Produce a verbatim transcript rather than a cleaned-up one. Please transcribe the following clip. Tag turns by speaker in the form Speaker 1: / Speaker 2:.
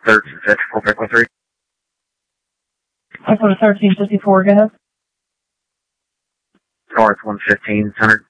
Speaker 1: Search six, full pick with three.
Speaker 2: I go to thirteen fifty-four, go ahead.
Speaker 1: North one fifteen, centered.